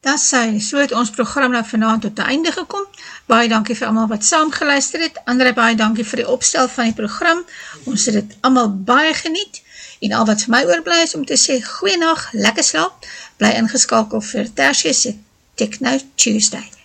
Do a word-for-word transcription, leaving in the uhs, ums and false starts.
Dan sy, so het ons program nou vanaand tot die einde gekom. Baie dankie vir almal wat saam geluister het. Andre, baie dankie vir die opstel van die program. Ons het het almal baie geniet. En al wat vir my oorbly is om te sê, goeienaand, lekker slaap. Bly ingeskakel vir Tertius se Techno Tuesday.